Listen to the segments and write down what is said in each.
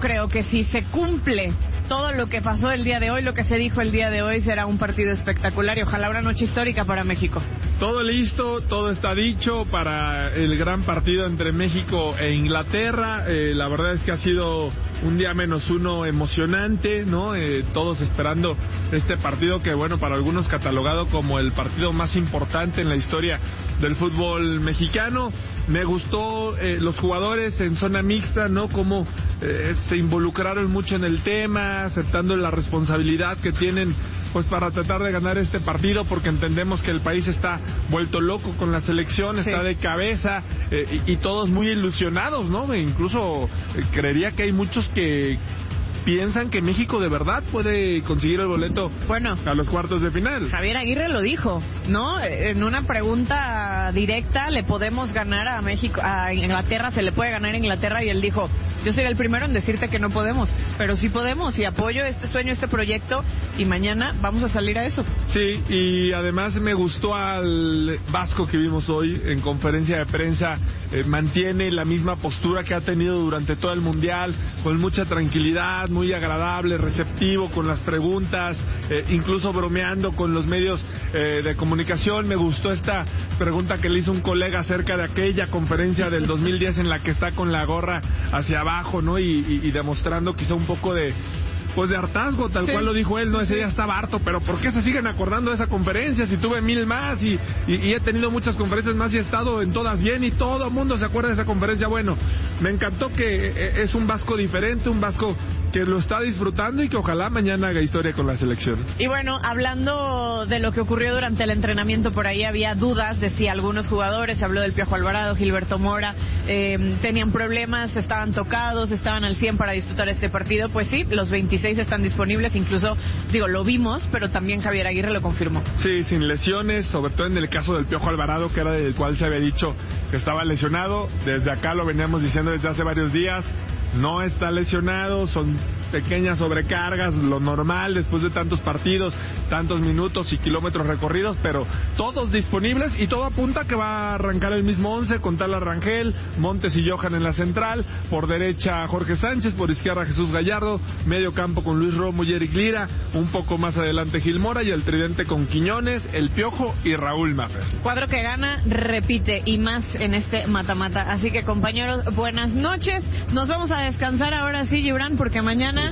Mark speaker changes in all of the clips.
Speaker 1: creo que si se cumple todo lo que pasó el día de hoy, lo que se dijo el día de hoy, será un partido espectacular y ojalá una noche histórica para México.
Speaker 2: Todo listo, todo está dicho para el gran partido entre México e Inglaterra. La verdad es que ha sido un día menos uno emocionante, ¿no? Todos esperando este partido que, bueno, para algunos catalogado como el partido más importante en la historia del fútbol mexicano. Me gustó los jugadores en zona mixta, ¿no? Como se involucraron mucho en el tema, aceptando la responsabilidad que tienen pues para tratar de ganar este partido, porque entendemos que el país está vuelto loco con la selección, sí, está de cabeza, y todos muy ilusionados, ¿no? Incluso creería que hay muchos que piensan que México de verdad puede conseguir el boleto a los cuartos de final.
Speaker 1: Javier Aguirre lo dijo, ¿no? En una pregunta directa, ¿le podemos ganar a México, a Inglaterra? ¿Se le puede ganar a Inglaterra? Y él dijo, yo seré el primero en decirte que no podemos, pero sí podemos, y apoyo este sueño, este proyecto, y mañana vamos a salir a eso.
Speaker 2: Sí, y además me gustó al Vasco que vimos hoy en conferencia de prensa, mantiene la misma postura que ha tenido durante todo el Mundial, con mucha tranquilidad, muy agradable, receptivo con las preguntas, incluso bromeando con los medios de comunicación. Me gustó esta pregunta que le hizo un colega acerca de aquella conferencia del 2010 en la que está con la gorra hacia abajo, ¿no? Y demostrando quizá un poco de hartazgo, tal cual lo dijo él, no, ese día estaba harto, pero ¿por qué se siguen acordando de esa conferencia? Si tuve 1000 más y he tenido muchas conferencias más y he estado en todas bien y todo el mundo se acuerda de esa conferencia. Bueno, me encantó que es un Vasco diferente, un Vasco que lo está disfrutando y que ojalá mañana haga historia con la selección.
Speaker 1: Y bueno, hablando de lo que ocurrió durante el entrenamiento, por ahí había dudas de si algunos jugadores, se habló del Piojo Alvarado, Gilberto Mora, tenían problemas, estaban tocados, estaban al 100 para disputar este partido. Pues sí, los 26 están disponibles, incluso, lo vimos, pero también Javier Aguirre lo confirmó.
Speaker 2: Sí, sin lesiones, sobre todo en el caso del Piojo Alvarado, que era del cual se había dicho que estaba lesionado. Desde acá lo veníamos diciendo desde hace varios días. No está lesionado, son pequeñas sobrecargas, lo normal después de tantos partidos, tantos minutos y kilómetros recorridos, pero todos disponibles y todo apunta que va a arrancar el mismo 11 con Tala Rangel, Montes y Johan en la central, por derecha Jorge Sánchez, por izquierda Jesús Gallardo, medio campo con Luis Romo y Eric Lira, un poco más adelante Gil Mora y el tridente con Quiñones, El Piojo y Raúl Maffer.
Speaker 1: Cuadro que gana, repite y más en este mata-mata. Así que compañeros, buenas noches, nos vamos a descansar ahora sí, Gibran, porque mañana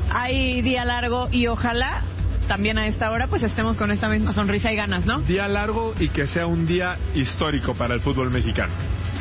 Speaker 1: hay día largo y ojalá también a esta hora pues estemos con esta misma sonrisa y ganas, ¿no?
Speaker 2: Día largo y que sea un día histórico para el fútbol mexicano.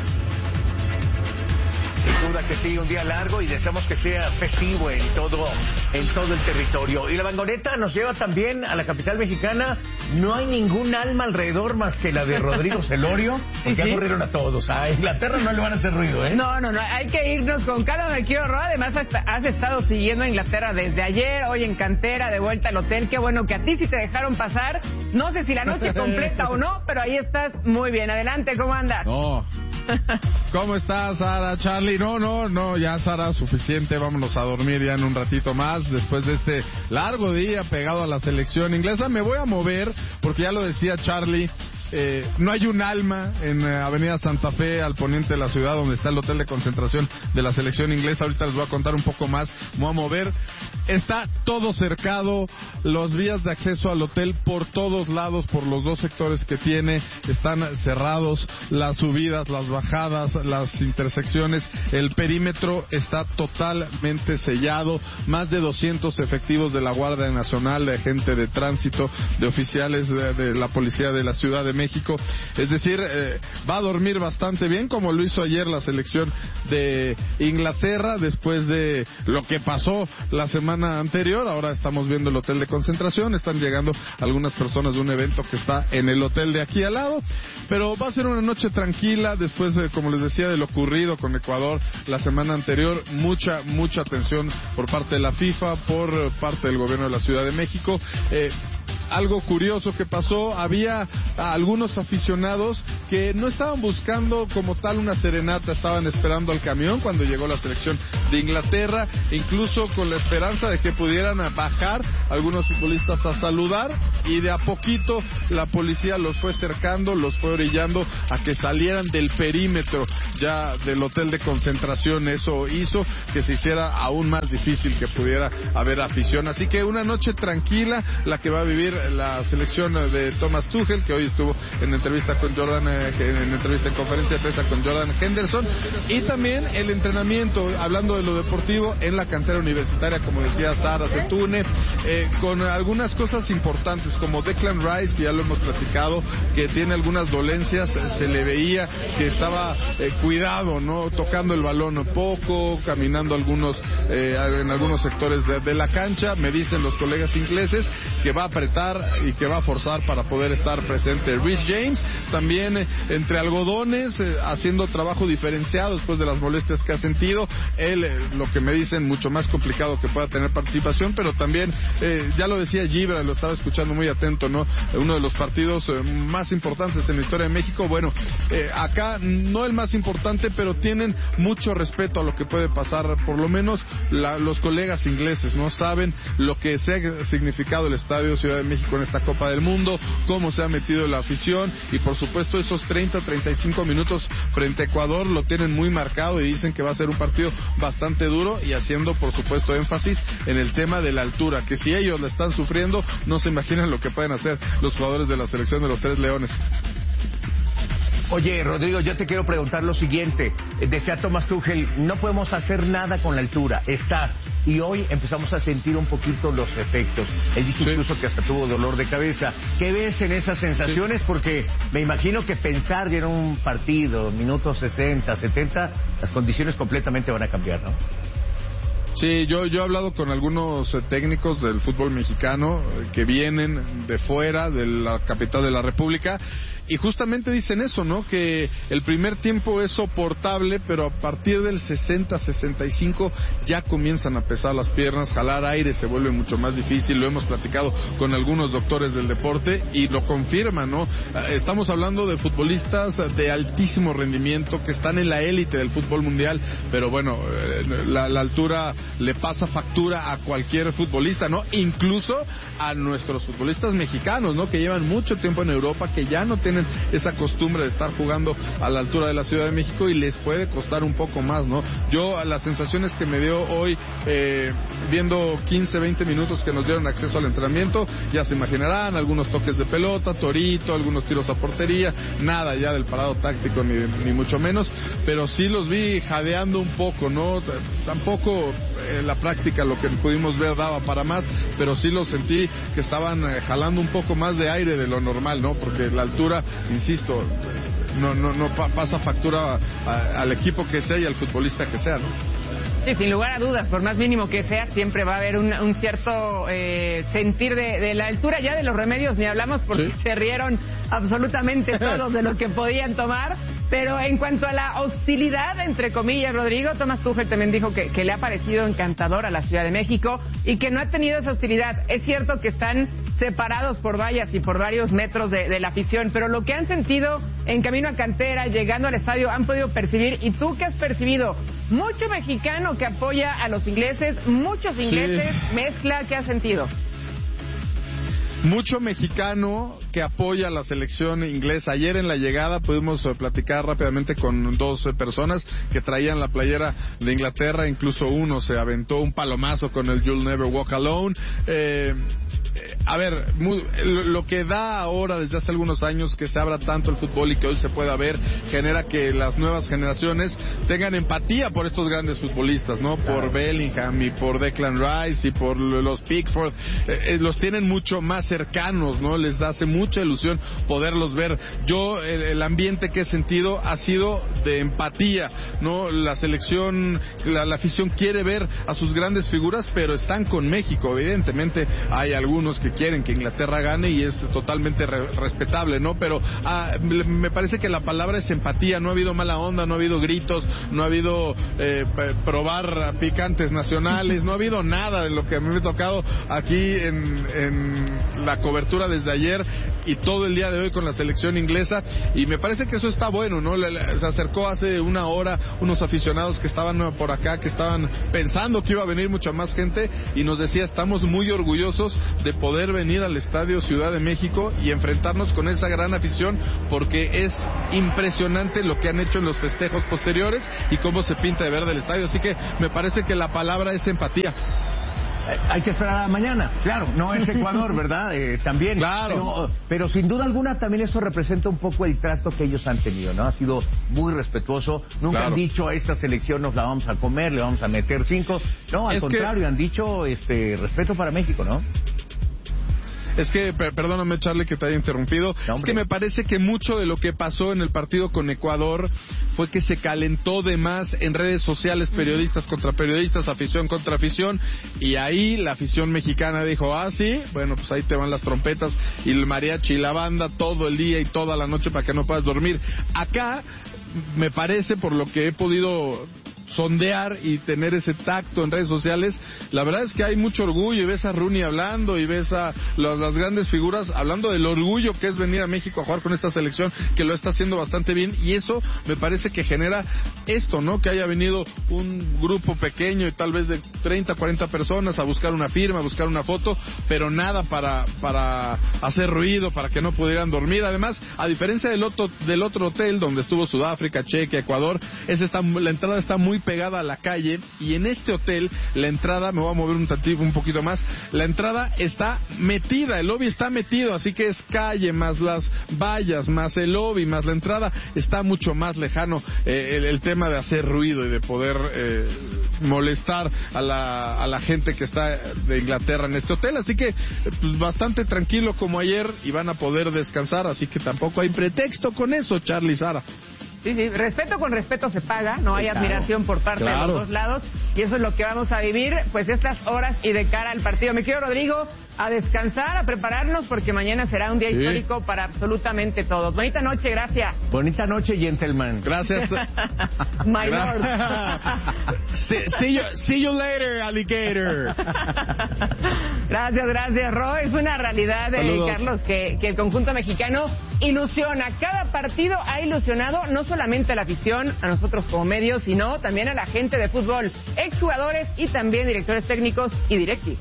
Speaker 3: Sin duda que sí, un día largo y deseamos que sea festivo en todo el territorio. Y la Vagoneta nos lleva también a la capital mexicana. No hay ningún alma alrededor más que la de Rodrigo Celorio, porque ya corrieron a todos. A Inglaterra no le van a hacer ruido, ¿eh?
Speaker 4: No, hay que irnos con calma, me quiero robar. Además, has estado siguiendo a Inglaterra desde ayer, hoy en cantera, de vuelta al hotel. Qué bueno que a ti sí te dejaron pasar. No sé si la noche completa o no, pero ahí estás muy bien. Adelante, ¿cómo andas?
Speaker 5: No. ¿Cómo estás, Sara, Charlie? No, ya, Sara, suficiente. Vámonos a dormir ya en un ratito más. Después de este largo día pegado a la selección inglesa, me voy a mover, porque ya lo decía Charlie. No hay un alma en Avenida Santa Fe, al poniente de la ciudad, donde está el hotel de concentración de la selección inglesa. Ahorita les voy a contar un poco más. Me voy a mover. Está todo cercado, los vías de acceso al hotel por todos lados, por los dos sectores que tiene, están cerrados, las subidas, las bajadas, las intersecciones, el perímetro está totalmente sellado, más de 200 efectivos de la Guardia Nacional, de gente de tránsito, de oficiales de la policía de la Ciudad de México, es decir, va a dormir bastante bien, como lo hizo ayer la selección de Inglaterra, después de lo que pasó la semana anterior. Ahora estamos viendo el hotel de concentración, están llegando algunas personas de un evento que está en el hotel de aquí al lado, pero va a ser una noche tranquila después de, como les decía, de lo ocurrido con Ecuador la semana anterior. Mucha atención por parte de la FIFA, por parte del gobierno de la Ciudad de México. algo curioso que pasó, había algunos aficionados que no estaban buscando como tal una serenata, estaban esperando al camión cuando llegó la selección de Inglaterra, incluso con la esperanza de que pudieran bajar algunos futbolistas a saludar, y de a poquito la policía los fue cercando, los fue orillando a que salieran del perímetro ya del hotel de concentración. Eso hizo que se hiciera aún más difícil que pudiera haber afición. Así que una noche tranquila la que va a vivir la selección de Thomas Tuchel, que hoy estuvo en entrevista con Jordan, en conferencia de prensa con Jordan Henderson, y también el entrenamiento, hablando de lo deportivo, en la cantera universitaria, como decía Sara Setune, con algunas cosas importantes, como Declan Rice, que ya lo hemos platicado, que tiene algunas dolencias, se le veía que estaba cuidado, ¿no? Tocando el balón poco, caminando en algunos sectores de la cancha. Me dicen los colegas ingleses que va a apretar y que va a forzar para poder estar presente. Reece James también entre algodones, haciendo trabajo diferenciado después de las molestias que ha sentido. Él, lo que me dicen, mucho más complicado que pueda tener participación, pero también, ya lo decía Gibra, lo estaba escuchando muy atento, ¿no? Uno de los partidos más importantes en la historia de México. Bueno, acá no el más importante, pero tienen mucho respeto a lo que puede pasar, por lo menos los colegas ingleses, ¿no? Saben lo que se ha significado el Estadio Ciudad de México en esta Copa del Mundo, cómo se ha metido la afición, y por supuesto esos 30-35 minutos frente a Ecuador lo tienen muy marcado, y dicen que va a ser un partido bastante duro, y haciendo por supuesto énfasis en el tema de la altura, que si ellos la están sufriendo, no se imaginan lo que pueden hacer los jugadores de la selección de los Tres Leones.
Speaker 3: Oye, Rodrigo, yo te quiero preguntar lo siguiente. Decía Thomas Tuchel, no podemos hacer nada con la altura, y hoy empezamos a sentir un poquito los efectos. Él dice incluso que hasta tuvo dolor de cabeza. ¿Qué ves en esas sensaciones? Porque me imagino que pensar que en un partido, minutos 60, 70, las condiciones completamente van a cambiar, ¿no?
Speaker 5: Sí, yo he hablado con algunos técnicos del fútbol mexicano que vienen de fuera, de la capital de la República, y justamente dicen eso, ¿no? Que el primer tiempo es soportable, pero a partir del 60-65 ya comienzan a pesar las piernas, jalar aire se vuelve mucho más difícil. Lo hemos platicado con algunos doctores del deporte y lo confirman, ¿no? Estamos hablando de futbolistas de altísimo rendimiento que están en la élite del fútbol mundial, pero bueno, la altura le pasa factura a cualquier futbolista, ¿no? Incluso a nuestros futbolistas mexicanos, ¿no? Que llevan mucho tiempo en Europa, que ya no tienen esa costumbre de estar jugando a la altura de la Ciudad de México, y les puede costar un poco más, ¿no? Yo, las sensaciones que me dio hoy, viendo 15-20 minutos que nos dieron acceso al entrenamiento, ya se imaginarán, algunos toques de pelota, torito, algunos tiros a portería, nada ya del parado táctico ni mucho menos, pero sí los vi jadeando un poco, ¿no? Tampoco la práctica, lo que pudimos ver, daba para más, pero sí los sentí que estaban jalando un poco más de aire de lo normal, ¿no? Porque la altura, insisto, no pasa factura al equipo que sea y al futbolista que sea, ¿no?
Speaker 4: Sí, sin lugar a dudas, por más mínimo que sea, siempre va a haber un cierto sentir de la altura. Ya de los remedios ni hablamos, porque se rieron absolutamente todos de lo que podían tomar. Pero en cuanto a la hostilidad, entre comillas, Rodrigo, Thomas Tuchel también dijo que le ha parecido encantador a la Ciudad de México y que no ha tenido esa hostilidad. Es cierto que están separados por vallas y por varios metros de la afición, pero lo que han sentido en camino a cantera, llegando al estadio, han podido percibir. ¿Y tú qué has percibido? Mucho mexicano que apoya a los ingleses, muchos ingleses, mezcla, ¿qué has sentido?
Speaker 5: Mucho mexicano que apoya a la selección inglesa. Ayer en la llegada pudimos platicar rápidamente con dos personas que traían la playera de Inglaterra, incluso uno se aventó un palomazo con el You'll Never Walk Alone. A ver, lo que da ahora desde hace algunos años que se abra tanto el fútbol y que hoy se pueda ver, genera que las nuevas generaciones tengan empatía por estos grandes futbolistas, ¿no? Por Bellingham y por Declan Rice y por los Pickford, los tienen mucho más cercanos, ¿no? Les hace mucha ilusión poderlos ver. Yo, el ambiente que he sentido ha sido de empatía, ¿no? La selección, la afición quiere ver a sus grandes figuras, pero están con México. Evidentemente hay algunos que quieren que Inglaterra gane y es totalmente respetable, ¿no? Pero me parece que la palabra es empatía. No ha habido mala onda, no ha habido gritos, no ha habido probar picantes nacionales, no ha habido nada de lo que a mí me ha tocado aquí en la cobertura desde ayer y todo el día de hoy con la selección inglesa, y me parece que eso está bueno, ¿no? Se acercó hace una hora unos aficionados que estaban por acá, que estaban pensando que iba a venir mucha más gente, y nos decía, estamos muy orgullosos de poder venir al Estadio Ciudad de México y enfrentarnos con esa gran afición, porque es impresionante lo que han hecho en los festejos posteriores y cómo se pinta de verde el estadio, así que me parece que la palabra es empatía.
Speaker 3: Hay que esperar a mañana, claro, no es Ecuador, ¿verdad? También,
Speaker 5: claro.
Speaker 3: Pero sin duda alguna también eso representa un poco el trato que ellos han tenido, ¿no? Ha sido muy respetuoso, nunca han dicho a esta selección nos la vamos a comer, le vamos a meter 5, no, al contrario, han dicho respeto para México, ¿no?
Speaker 5: Es que, perdóname Charlie que te haya interrumpido, no, es que me parece que mucho de lo que pasó en el partido con Ecuador fue que se calentó de más en redes sociales, periodistas contra periodistas, afición contra afición, y ahí la afición mexicana dijo, sí, bueno, pues ahí te van las trompetas y el mariachi y la banda todo el día y toda la noche para que no puedas dormir. Acá, me parece, por lo que he podido sondear y tener ese tacto en redes sociales, la verdad es que hay mucho orgullo, y ves a Rooney hablando y ves a las grandes figuras hablando del orgullo que es venir a México a jugar con esta selección, que lo está haciendo bastante bien, y eso me parece que genera esto, ¿no? Que haya venido un grupo pequeño y tal vez de 30, 40 personas a buscar una firma, a buscar una foto, pero nada para hacer ruido, para que no pudieran dormir. Además, a diferencia del otro hotel donde estuvo Sudáfrica, Chequia, Ecuador, la entrada está muy pegada a la calle, y en este hotel la entrada, me voy a mover un poquito más, la entrada está metida, el lobby está metido, así que es calle más las vallas más el lobby más la entrada, está mucho más lejano el tema de hacer ruido y de poder molestar a la gente que está de Inglaterra en este hotel, así que pues, bastante tranquilo como ayer, y van a poder descansar, así que tampoco hay pretexto con eso, Charlie, Sara.
Speaker 4: Sí, respeto con respeto se paga, no hay admiración por parte de los dos lados, y eso es lo que vamos a vivir, pues estas horas y de cara al partido. Me quiero, Rodrigo, a descansar, a prepararnos, porque mañana será un día histórico para absolutamente todos. Bonita noche, gracias.
Speaker 3: Bonita noche, gentleman.
Speaker 5: Gracias.
Speaker 4: My lord.
Speaker 5: See you later, alligator.
Speaker 4: Gracias, Ro. Es una realidad, Carlos, que el conjunto mexicano ilusiona. Cada partido ha ilusionado no solamente a la afición, a nosotros como medios, sino también a la gente de fútbol, exjugadores y también directores técnicos y directivos.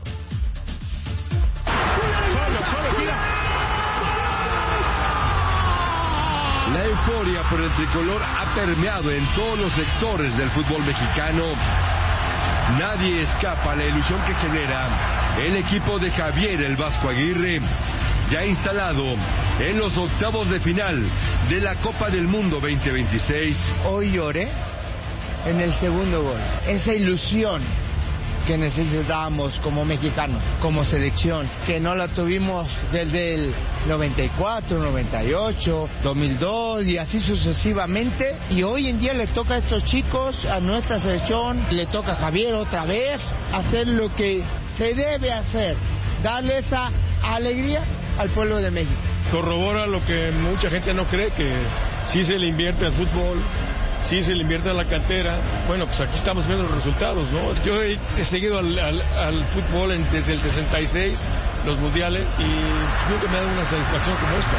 Speaker 6: La euforia por el tricolor ha permeado en todos los sectores del fútbol mexicano. Nadie escapa a la ilusión que genera el equipo de Javier el Vasco Aguirre, ya instalado en los octavos de final de la Copa del Mundo 2026.
Speaker 7: Hoy lloré en el segundo gol. Esa ilusión que necesitábamos como mexicanos, como selección, que no la tuvimos desde el 94, 98, 2002 y así sucesivamente, y hoy en día le toca a estos chicos, a nuestra selección, le toca a Javier otra vez hacer lo que se debe hacer, darle esa alegría al pueblo de México.
Speaker 8: Corrobora lo que mucha gente no cree, que sí se le invierte al fútbol, sí se le invierte a la cantera. Bueno, pues aquí estamos viendo los resultados, ¿no? Yo he seguido al fútbol desde el 66, los mundiales, y nunca me ha dado una satisfacción como esta.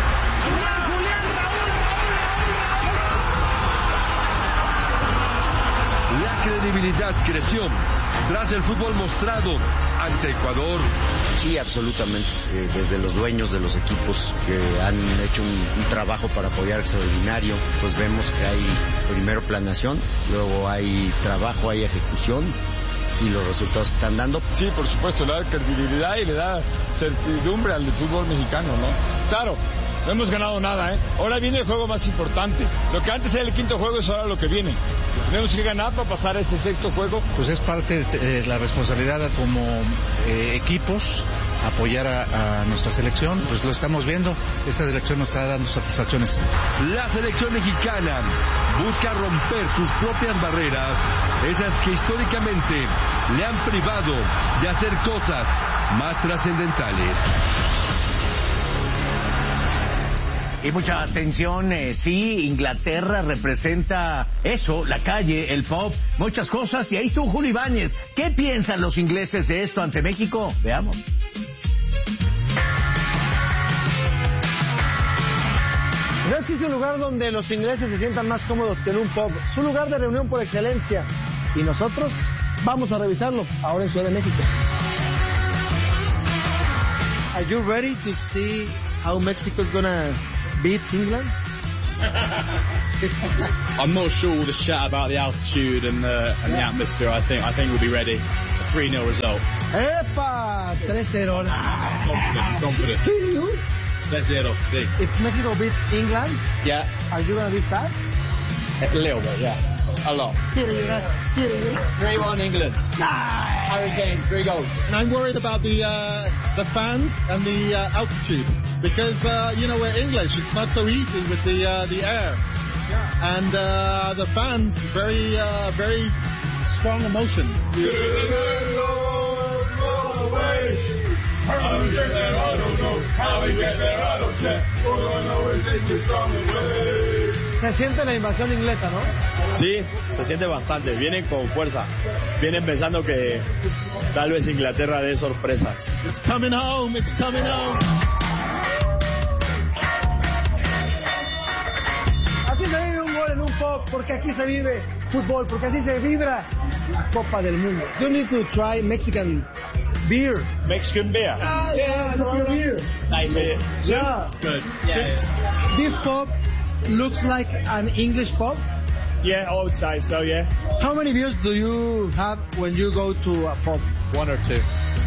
Speaker 6: La credibilidad creció tras el fútbol mostrado ante Ecuador.
Speaker 9: Sí, absolutamente. Desde los dueños de los equipos que han hecho un trabajo para apoyar extraordinario, pues vemos que hay primero planeación, luego hay trabajo, hay ejecución, y los resultados se están dando.
Speaker 8: Sí, por supuesto, le da credibilidad y le da certidumbre al fútbol mexicano, ¿no? Claro, no hemos ganado nada, ¿eh? Ahora viene el juego más importante. Lo que antes era el quinto juego es ahora lo que viene. Tenemos que ganar para pasar a ese sexto juego.
Speaker 10: Pues es parte de la responsabilidad como equipos apoyar a nuestra selección, pues lo estamos viendo. Esta selección nos está dando satisfacciones.
Speaker 6: La selección mexicana busca romper sus propias barreras, esas que históricamente le han privado de hacer cosas más trascendentales.
Speaker 3: Y mucha atención, sí, Inglaterra representa eso, la calle, el pop, muchas cosas. Y ahí estuvo Julio Ibáñez. ¿Qué piensan los ingleses de esto ante México? Veamos.
Speaker 11: No existe un lugar donde los ingleses se sientan más cómodos que en un pub. Es un lugar de reunión por excelencia. Y nosotros vamos a revisarlo ahora en Ciudad de México. Are you ready to see how Mexico is gonna beat England?
Speaker 12: I'm not sure all the chat about the altitude and the atmosphere. I think we'll be ready. A 3-0 result.
Speaker 11: ¡Epa! 3-0.
Speaker 12: Confident. 3-0, sí.
Speaker 11: If Mexico beats England,
Speaker 12: yeah,
Speaker 11: are you gonna be sad?
Speaker 12: A little bit, yeah. A lot. 3-1 England. Harry Kane, 3 goals.
Speaker 13: And I'm worried about the fans and the altitude because we're English. It's not so easy with the air, and the fans very strong emotions.
Speaker 11: Se siente la invasión inglesa, ¿no?
Speaker 14: Sí, se siente bastante. Vienen con fuerza. Vienen pensando que tal vez Inglaterra dé sorpresas.
Speaker 13: It's coming home. It's coming home.
Speaker 11: Así se vive un gol en un pub, porque aquí se vive fútbol, porque así se vibra la Copa del Mundo. You need to try Mexican beer.
Speaker 14: Mexican beer?
Speaker 11: Yeah, Mexican beer.
Speaker 14: Nice beer.
Speaker 11: Yeah.
Speaker 14: Good. Yeah.
Speaker 11: This pub looks like an English pub?
Speaker 14: Yeah, I would say so, yeah.
Speaker 11: How many beers do you have when you go to a pub?
Speaker 12: 1 or 2.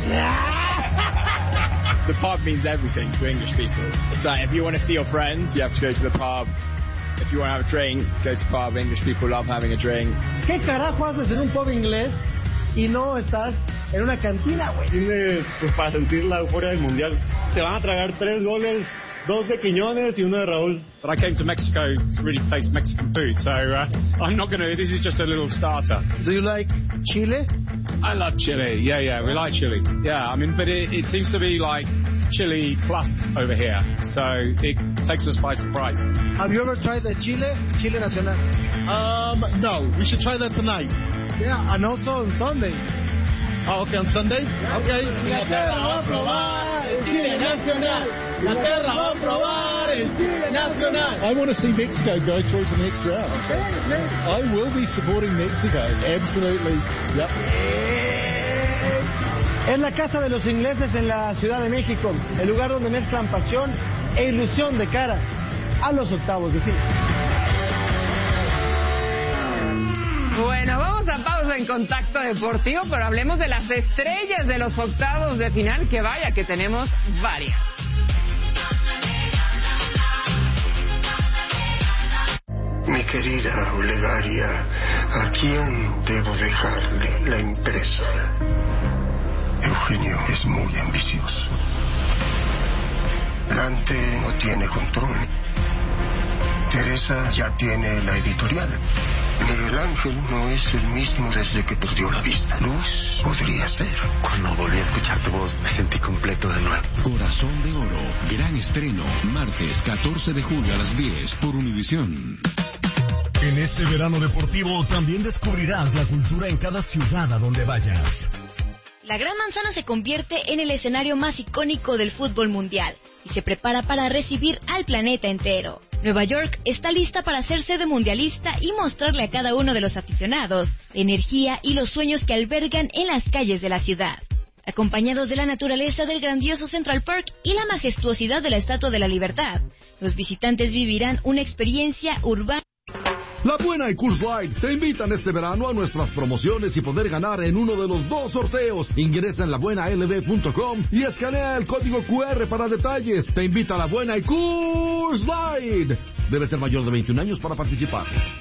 Speaker 12: The pub means everything to English people. It's like if you want to see your friends, you have to go to the pub. If you want to have a drink, go to the pub. English people love having a drink.
Speaker 11: ¿Qué carajo haces en un pub inglés y no estás en una cantina, güey?
Speaker 14: Pues para sentir la euforia del mundial. Se van a tragar 3 goles, 2 de Quiñones y 1 de Raúl.
Speaker 12: But I came to Mexico to really taste Mexican food, so I'm not going to... This is just a little starter.
Speaker 11: Do you like chile?
Speaker 12: I love chili. Yeah, we like chili. Yeah, I mean, but it seems to be like chili plus over here, so it takes us by surprise.
Speaker 11: Have you ever tried the chile nacional?
Speaker 13: No. We should try that tonight.
Speaker 11: Yeah, and also on Sunday.
Speaker 13: Oh, okay, on Sunday? Okay.
Speaker 11: Inglaterra va a probar el chile nacional. Inglaterra va a probar el chile nacional.
Speaker 13: I want to see Mexico go through to the next round. I will be supporting Mexico. Absolutely. Yep.
Speaker 11: Es la casa de los ingleses en la Ciudad de México, el lugar donde mezclan pasión e ilusión de cara a los octavos de final.
Speaker 4: Bueno, vamos a pausa en Contacto Deportivo, pero hablemos de las estrellas de los octavos de final, que vaya que tenemos varias.
Speaker 15: Mi querida Olegaria, ¿a quién debo dejarle la empresa? Eugenio es muy ambicioso. Dante no tiene control. Teresa ya tiene la editorial. Miguel Ángel no es el mismo desde que perdió la vista. Luz podría ser.
Speaker 16: Cuando volví a escuchar tu voz, me sentí completo de nuevo.
Speaker 17: Corazón de Oro, gran estreno, martes 14 de julio a las 10 por Univisión.
Speaker 18: En este verano deportivo también descubrirás la cultura en cada ciudad a donde vayas.
Speaker 19: La Gran Manzana se convierte en el escenario más icónico del fútbol mundial y se prepara para recibir al planeta entero. Nueva York está lista para ser sede mundialista y mostrarle a cada uno de los aficionados la energía y los sueños que albergan en las calles de la ciudad. Acompañados de la naturaleza del grandioso Central Park y la majestuosidad de la Estatua de la Libertad, los visitantes vivirán una experiencia urbana.
Speaker 20: La Buena y Coors Light te invitan este verano a nuestras promociones y poder ganar en uno de los 2 sorteos. Ingresa en labuenalb.com y escanea el código QR para detalles. Te invita a La Buena y Coors Light. Debe ser mayor de 21 años para participar.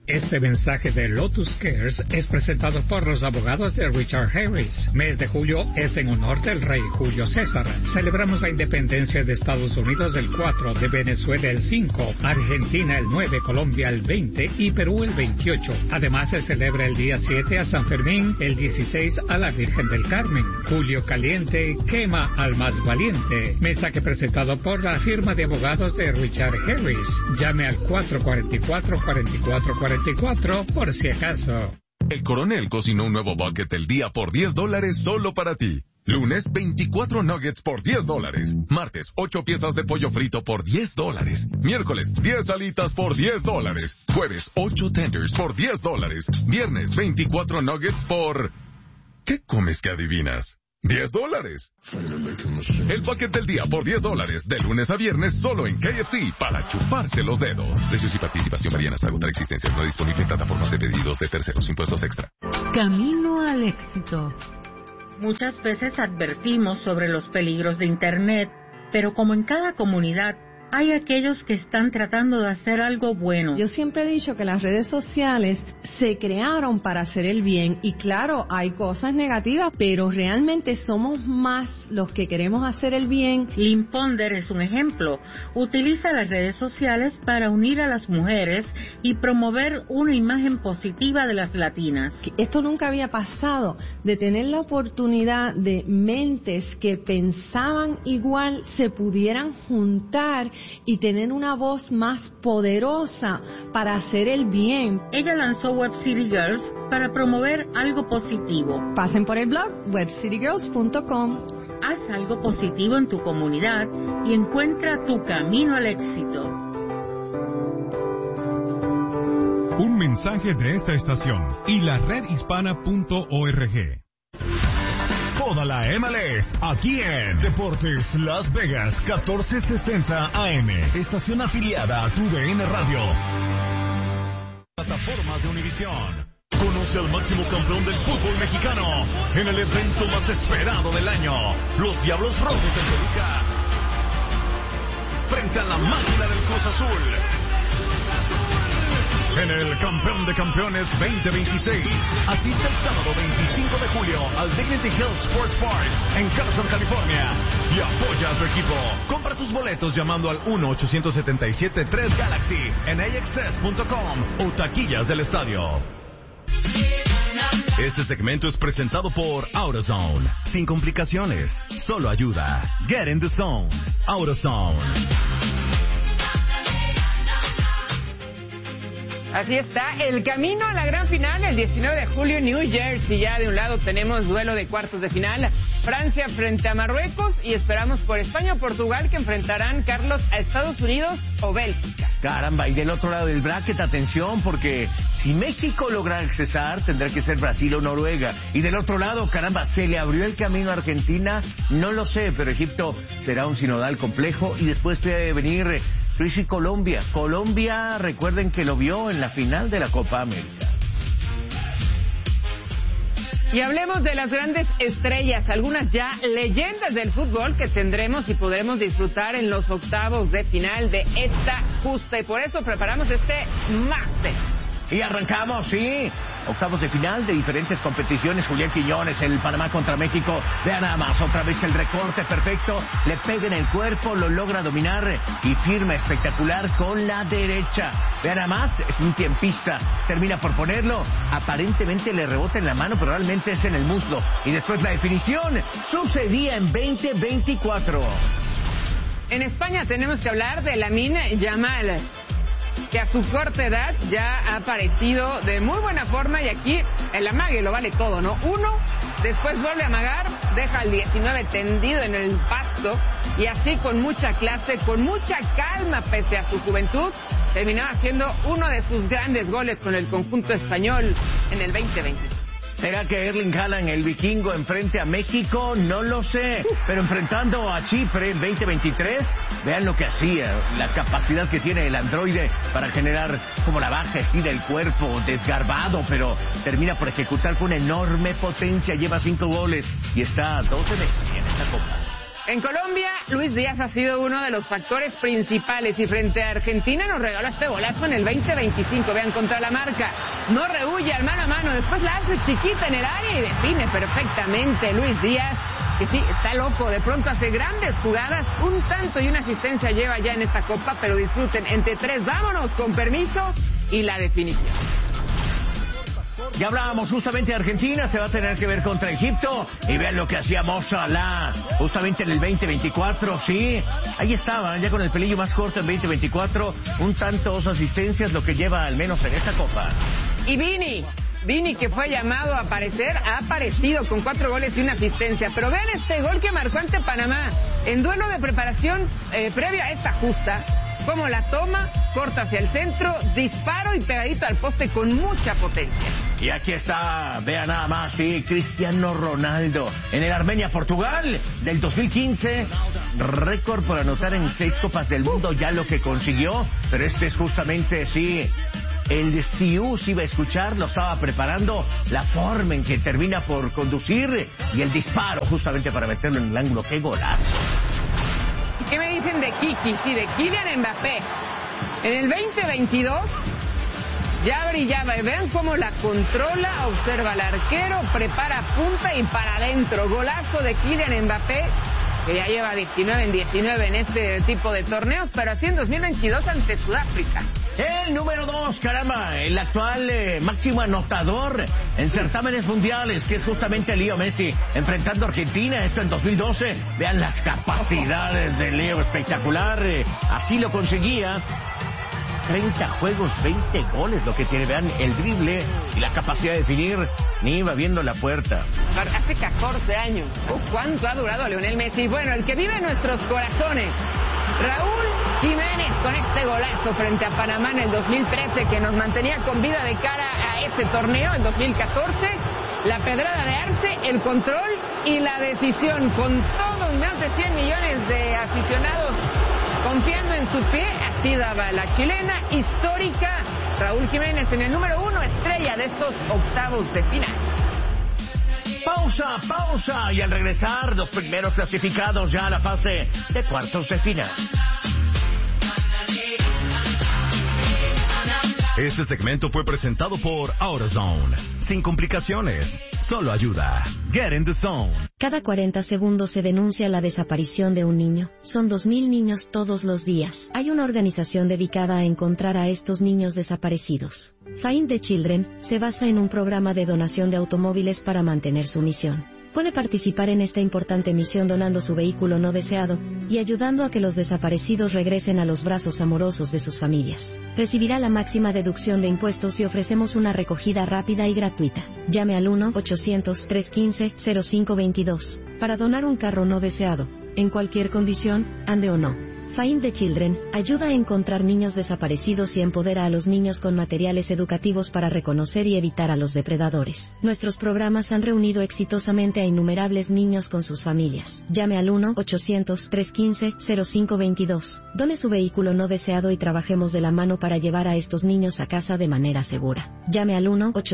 Speaker 21: Este mensaje de Lotus Cares es presentado por los abogados de Richard Harris. Mes de julio es en honor del rey Julio César. Celebramos la independencia de Estados Unidos el 4, de Venezuela el 5, Argentina el 9, Colombia el 20 y Perú el 28. Además se celebra el día 7 a San Fermín, el 16 a la Virgen del Carmen. Julio caliente quema al más valiente. Mensaje presentado por la firma de abogados de Richard Harris. Llame al 444-4444 por si acaso.
Speaker 22: El Coronel cocinó un nuevo bucket del día por $10 solo para ti. Lunes, 24 nuggets por $10. Martes, 8 piezas de pollo frito por $10. Miércoles, 10 alitas por $10. Jueves, 8 tenders por $10. Viernes, 24 nuggets por... ¿Qué comes que adivinas? $10. El paquete del día por $10, de lunes a viernes, solo en KFC, para chuparse los dedos. Precios y participación varían hasta agotar existencias. No disponible en plataformas de pedidos de terceros, impuestos extra.
Speaker 23: Camino al éxito. Muchas veces advertimos sobre los peligros de Internet, pero como en cada comunidad, hay aquellos que están tratando de hacer algo bueno.
Speaker 24: Yo siempre he dicho que las redes sociales se crearon para hacer el bien y claro, hay cosas negativas, pero realmente somos más los que queremos hacer el bien.
Speaker 23: Lynn Ponder es un ejemplo. Utiliza las redes sociales para unir a las mujeres y promover una imagen positiva de las latinas.
Speaker 24: Esto nunca había pasado, de tener la oportunidad de mentes que pensaban igual se pudieran juntar y tener una voz más poderosa para hacer el bien.
Speaker 23: Ella lanzó Web City Girls para promover algo positivo.
Speaker 24: Pasen por el blog webcitygirls.com.
Speaker 23: Haz algo positivo en tu comunidad y encuentra tu camino al éxito.
Speaker 25: Un mensaje de esta estación y la redhispana.org. Toda la MLS, aquí en Deportes Las Vegas, 1460 AM. Estación afiliada a TUDN Radio. Plataformas de Univisión. Conoce al máximo campeón del fútbol mexicano en el evento más esperado del año. Los Diablos Rojos de Toluca frente a la máquina del Cruz Azul. En el Campeón de Campeones 2026. Asiste el sábado 25 de julio al Dignity Health Sports Park en Carson, California. Y apoya a tu equipo. Compra tus boletos llamando al 1-877-3-GALAXY en axs.com o taquillas del estadio. Este segmento es presentado por AutoZone. Sin complicaciones, solo ayuda. Get in the zone. AutoZone.
Speaker 4: Así está, el camino a la gran final el 19 de julio en New Jersey. Ya de un lado tenemos duelo de cuartos de final, Francia frente a Marruecos, y esperamos por España o Portugal, que enfrentarán, Carlos, a Estados Unidos o Bélgica.
Speaker 3: Caramba, y del otro lado del bracket, atención, porque si México logra accesar, tendrá que ser Brasil o Noruega. Y del otro lado, caramba, ¿se le abrió el camino a Argentina? No lo sé, pero Egipto será un sinodal complejo, y después puede venir Suiza y Colombia. Colombia, recuerden que lo vio en la final de la Copa América.
Speaker 4: Y hablemos de las grandes estrellas, algunas ya leyendas del fútbol que tendremos y podremos disfrutar en los octavos de final de esta justa. Y por eso preparamos este máster.
Speaker 3: Y arrancamos, sí. Octavos de final de diferentes competiciones. Julián Quiñones, el Panamá contra México. Vean nada más, otra vez el recorte perfecto. Le pega en el cuerpo, lo logra dominar y firma espectacular con la derecha. Vean nada más, es un tiempista. Termina por ponerlo. Aparentemente le rebota en la mano, pero realmente es en el muslo. Y después la definición sucedía en 2024.
Speaker 4: En España tenemos que hablar de Lamine Yamal, que a su corta edad ya ha aparecido de muy buena forma, y aquí el amague lo vale todo, ¿no? Uno, después vuelve a amagar, deja al 19 tendido en el pasto, y así con mucha clase, con mucha calma pese a su juventud, terminaba haciendo uno de sus grandes goles con el conjunto español en el 2020.
Speaker 3: ¿Será que Erling Haaland, el vikingo, enfrente a México? No lo sé. Pero enfrentando a Chipre en 2023, vean lo que hacía, la capacidad que tiene el androide para generar como la baja así del cuerpo, desgarbado, pero termina por ejecutar con enorme potencia. Lleva 5 goles y está a 12 Messi en esta copa.
Speaker 4: En Colombia, Luis Díaz ha sido uno de los factores principales y frente a Argentina nos regaló este golazo en el 2025. Vean, contra la marca. No rehuye al mano a mano, después la hace chiquita en el área y define perfectamente Luis Díaz, que sí, está loco. De pronto hace grandes jugadas, un tanto y una asistencia lleva ya en esta copa, pero disfruten entre tres. Vámonos con permiso y la definición.
Speaker 3: Ya hablábamos justamente de Argentina, se va a tener que ver contra Egipto. Y vean lo que hacía Mo Salah justamente en el 2024, sí. Ahí estaba, ya con el pelillo más corto en 2024. Un tanto, 2 asistencias, lo que lleva al menos en esta copa.
Speaker 4: Y Vini, que fue llamado a aparecer, ha aparecido con 4 goles y una asistencia. Pero vean este gol que marcó ante Panamá en duelo de preparación previa a esta justa. Como la toma, corta hacia el centro, disparo y pegadito al poste con mucha potencia.
Speaker 3: Y aquí está, vean nada más, sí, Cristiano Ronaldo en el Armenia-Portugal del 2015. Récord por anotar en 6 Copas del Mundo, ya lo que consiguió. Pero este es justamente, sí, el de Siú, se iba a escuchar, lo estaba preparando, la forma en que termina por conducir y el disparo justamente para meterlo en el ángulo. ¡Qué golazo!
Speaker 4: ¿Y qué me dicen de Kiki? Sí, de Kylian Mbappé. En el 2022 ya brillaba. Y vean cómo la controla, observa al arquero, prepara punta y para adentro. Golazo de Kylian Mbappé, que ya lleva 19 en 19 en este tipo de torneos, pero así en 2022 ante Sudáfrica.
Speaker 3: El número 2, caramba, el actual máximo anotador en certámenes mundiales, que es justamente Leo Messi, enfrentando a Argentina, esto en 2012. Vean las capacidades de Leo, espectacular, así lo conseguía. 30 juegos, 20 goles, lo que tiene. Vean el drible y la capacidad de definir, ni iba viendo la puerta.
Speaker 4: Hace 14 años. ¿Cuánto ha durado Lionel Messi? Bueno, el que vive en nuestros corazones, Raúl Jiménez, con este golazo frente a Panamá en el 2013, que nos mantenía con vida de cara a este torneo. En 2014, la pedrada de Arce, el control y la decisión, con todos más de 100 millones de aficionados confiando en su pie. Así daba la chilena histórica. Raúl Jiménez en el número 1, estrella de estos octavos de final.
Speaker 3: Pausa, y al regresar, los primeros clasificados ya a la fase de cuartos de final.
Speaker 25: Este segmento fue presentado por AutoZone. Sin complicaciones, solo ayuda. Get in the zone.
Speaker 1: Cada 40 segundos se denuncia la desaparición de un niño. Son 2.000 niños todos los días. Hay una organización dedicada a encontrar a estos niños desaparecidos. Find the Children se basa en un programa de donación de automóviles para mantener su misión. Puede participar en esta importante misión donando su vehículo no deseado y ayudando a que los desaparecidos regresen a los brazos amorosos de sus familias. Recibirá la máxima deducción de impuestos y ofrecemos una recogida rápida y gratuita. Llame al 1-800-315-0522 para donar un carro no deseado, en cualquier condición, ande o no. Find the Children ayuda a encontrar niños desaparecidos y empodera a los niños con materiales educativos para reconocer y evitar a los depredadores. Nuestros programas han reunido exitosamente a innumerables niños con sus familias. Llame al 1-800-315-0522. Done su vehículo no deseado y trabajemos de la mano para llevar a estos niños a casa de manera segura. Llame al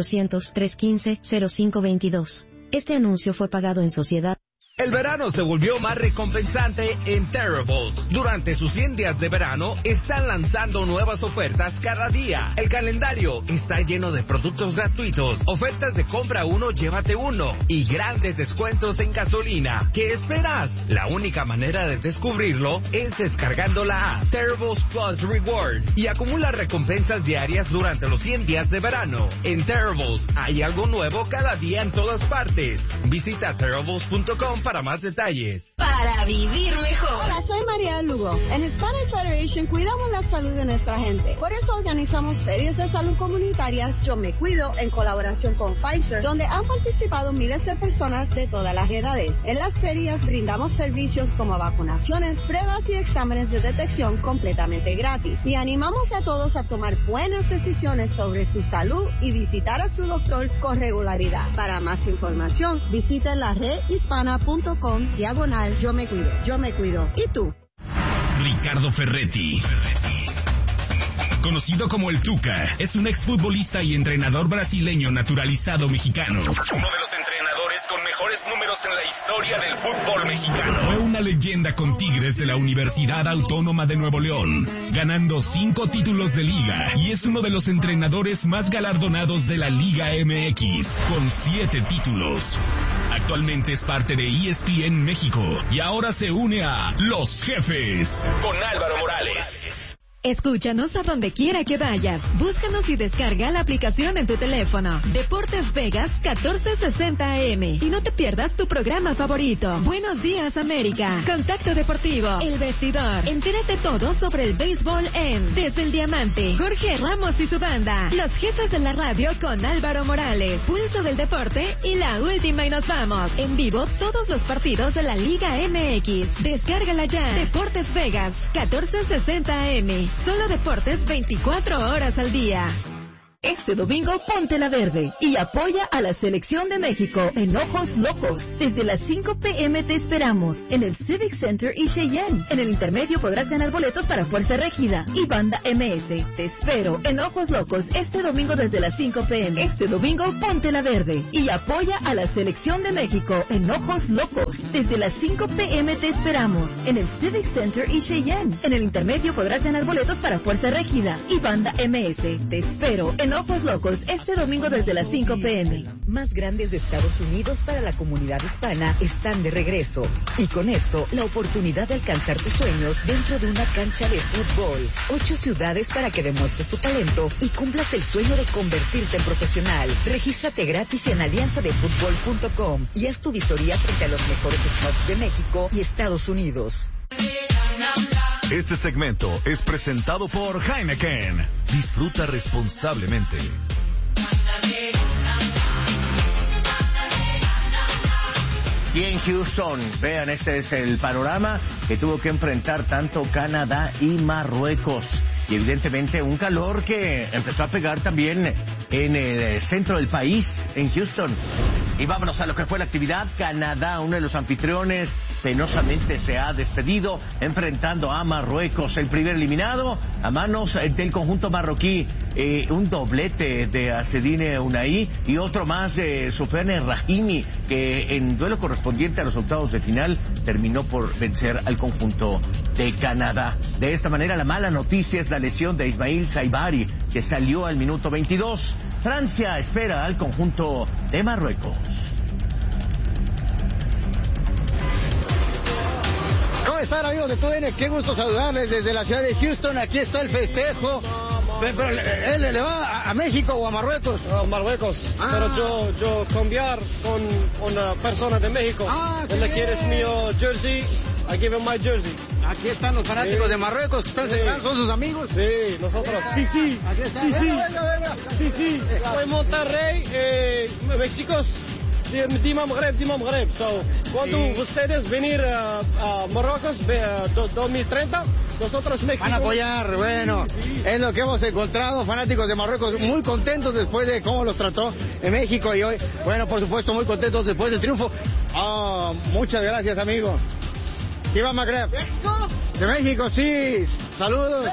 Speaker 1: 1-800-315-0522. Este anuncio fue pagado en sociedad.
Speaker 2: El verano se volvió más recompensante en Terribles. Durante sus 100 días de verano, están lanzando nuevas ofertas cada día. El calendario está lleno de productos gratuitos, ofertas de compra uno, llévate uno, y grandes descuentos en gasolina. ¿Qué esperas? La única manera de descubrirlo es descargando la app Terribles Plus Reward y acumula recompensas diarias durante los 100 días de verano. En Terribles hay algo nuevo cada día en todas partes. Visita terribles.com para más detalles.
Speaker 5: Para vivir mejor.
Speaker 7: Hola, soy María Lugo. En Hispanic Federation cuidamos la salud de nuestra gente. Por eso organizamos ferias de salud comunitarias Yo Me Cuido en colaboración con Pfizer, donde han participado miles de personas de todas las edades. En las ferias brindamos servicios como vacunaciones, pruebas y exámenes de detección completamente gratis. Y animamos a todos a tomar buenas decisiones sobre su salud y visitar a su doctor con regularidad. Para más información, visiten la redhispana.com/Yo Me Cuido. Yo Me Cuido. ¿Y tú?
Speaker 9: Ricardo Ferretti, conocido como el Tuca, es un exfutbolista y entrenador brasileño naturalizado mexicano. Uno de los entrenadores con mejor
Speaker 2: mejores números en la historia del fútbol mexicano.
Speaker 9: Fue una leyenda con Tigres de la Universidad Autónoma de Nuevo León, ganando 5 títulos de liga y es uno de los entrenadores más galardonados de la Liga MX, con 7 títulos. Actualmente es parte de ESPN México y ahora se une a Los Jefes
Speaker 2: Con Álvaro Morales.
Speaker 6: Escúchanos a donde quiera que vayas. Búscanos y descarga la aplicación en tu teléfono. Deportes Vegas 1460 AM. Y no te pierdas tu programa favorito. Buenos días, América. Contacto Deportivo. El Vestidor. Entérate todo sobre el béisbol en Desde el Diamante. Jorge Ramos y su banda. Los Jefes de la Radio con Álvaro Morales. Pulso del Deporte y la última y nos vamos. En vivo todos los partidos de la Liga MX. Descárgala ya. Deportes Vegas 1460 AM. Solo deportes 24 horas al día.
Speaker 8: Este domingo ponte la verde y apoya a la selección de México en Ojos Locos. Desde las 5 p.m. te esperamos en el Civic Center y Cheyenne. En el intermedio podrás ganar boletos para Fuerza Régida y Banda MS. Te espero en Ojos Locos este domingo desde las 5 p.m. Este domingo ponte la verde y apoya a la selección de México en Ojos Locos. Desde las 5 p.m. te esperamos en el Civic Center y Cheyenne. En el intermedio podrás ganar boletos para Fuerza Régida y Banda MS. Te espero en Ojos Locos este domingo desde las 5 p.m.
Speaker 10: Más grandes de Estados Unidos para la comunidad hispana están de regreso. Y con esto, la oportunidad de alcanzar tus sueños dentro de una cancha de fútbol. 8 ciudades para que demuestres tu talento y cumplas el sueño de convertirte en profesional. Regístrate gratis en alianzadefutbol.com y haz tu visoría frente a los mejores spots de México y Estados Unidos.
Speaker 25: Este segmento es presentado por Heineken. Disfruta responsablemente.
Speaker 3: Y en Houston, vean, este es el panorama que tuvo que enfrentar tanto Canadá y Marruecos. Y evidentemente un calor que empezó a pegar también en el centro del país, en Houston. Y vámonos a lo que fue la actividad. Canadá, uno de los anfitriones, penosamente se ha despedido enfrentando a Marruecos. El primer eliminado a manos del conjunto marroquí. Un doblete de Azzedine Ounahi y otro más de Soufiane Rahimi, que en duelo correspondiente a los octavos de final terminó por vencer al conjunto de Canadá. De esta manera, la mala noticia es la lesión de Ismail Saibari, que salió al minuto 22. Francia espera al conjunto de Marruecos.
Speaker 11: ¿Cómo están, amigos de TUDN? Qué gusto saludarles desde la ciudad de Houston. Aquí está el festejo. Pero él le va a México o a Marruecos.
Speaker 12: A Marruecos. Pero yo cambiar con una persona de México. Él quiere mío jersey. I give him my jersey.
Speaker 11: Aquí están los fanáticos de Marruecos que están celebrando, ¿son sus amigos?
Speaker 12: Sí, nosotros. Sí. Aquí está. Sí. Soy Monterrey, México. Dima Maghreb. So, cuando ustedes venir a Marruecos 2030, nosotros México
Speaker 11: van a apoyar. Bueno, es lo que hemos encontrado, fanáticos de Marruecos muy contentos después de cómo los trató en México y hoy, bueno, por supuesto, muy contentos después del triunfo. Muchas gracias, amigo. Viva Maghreb. De México, sí. Saludos.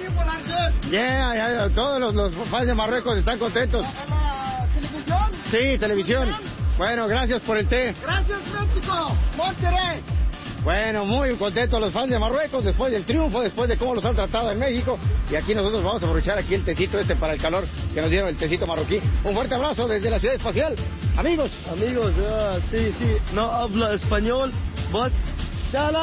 Speaker 11: Yeah, todos los fans de Marruecos están contentos.
Speaker 12: ¿Televisión?
Speaker 11: Sí, televisión. Bueno, gracias por el té.
Speaker 12: Gracias, México. Monterrey.
Speaker 11: Bueno, muy contentos los fans de Marruecos después del triunfo, después de cómo los han tratado en México. Y aquí nosotros vamos a aprovechar aquí el tecito para el calor que nos dieron, el tecito marroquí. Un fuerte abrazo desde la ciudad espacial. Amigos.
Speaker 12: Sí. No habla español, but...